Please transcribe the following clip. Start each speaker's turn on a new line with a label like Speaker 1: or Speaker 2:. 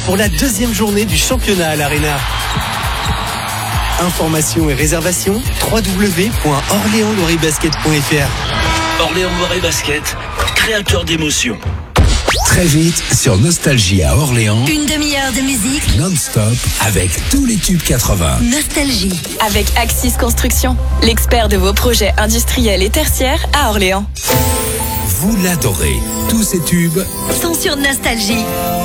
Speaker 1: pour la deuxième journée du championnat à l'Arena. Informations et réservations www.orléans-loiret-basket.fr.
Speaker 2: Orléans-Loiret Basket, créateur d'émotions.
Speaker 3: Très vite sur Nostalgie à Orléans.
Speaker 4: Une demi-heure de musique
Speaker 3: Non-stop avec tous les tubes 80.
Speaker 4: Nostalgie.
Speaker 5: Avec Axis Construction, l'expert de vos projets industriels et tertiaires à Orléans.
Speaker 3: Vous l'adorez. Tous ces tubes
Speaker 4: Sont sur Nostalgie.